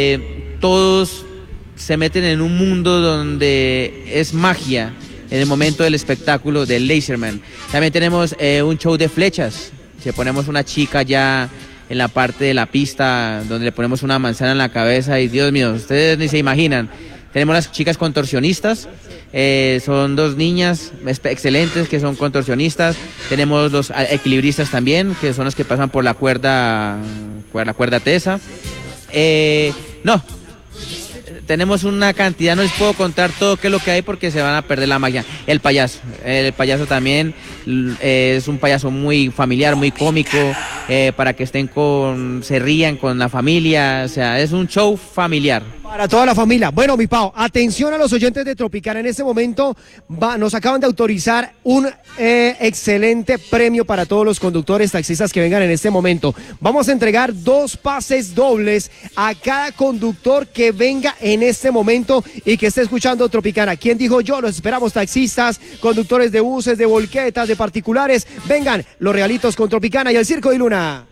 Todos se meten en un mundo donde es magia en el momento del espectáculo del Laserman. También tenemos un show de flechas. Si ponemos una chica ya en la parte de la pista donde le ponemos una manzana en la cabeza y Dios mío, ustedes ni se imaginan. Tenemos las chicas contorsionistas, son dos niñas excelentes que son contorsionistas. Tenemos los equilibristas también, que son los que pasan por la cuerda tesa. No, tenemos una cantidad, no les puedo contar todo qué es lo que hay porque se van a perder la magia. El payaso también es un payaso muy familiar, muy cómico, para que se rían con la familia, o sea, es un show familiar. Para toda la familia. Bueno, mi Pau, atención a los oyentes de Tropicana. En este momento nos acaban de autorizar un excelente premio para todos los conductores taxistas que vengan en este momento. Vamos a entregar 2 pases dobles a cada conductor que venga en este momento y que esté escuchando Tropicana. ¿Quién dijo yo? Los esperamos, taxistas, conductores de buses, de volquetas, de particulares. Vengan los regalitos con Tropicana y el Circo de Luna.